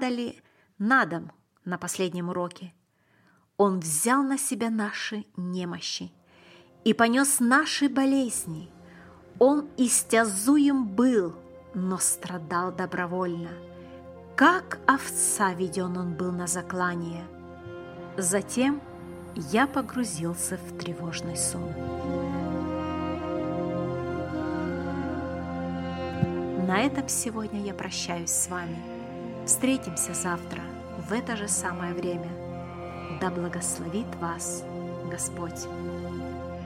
падали на дом на последнем уроке. Он взял на себя наши немощи и понес наши болезни. Он истязуем был, но страдал добровольно. Как овца веден он был на заклание. Затем я погрузился в тревожный сон. На этом сегодня я прощаюсь с вами. Встретимся завтра в это же самое время. Да благословит вас Господь!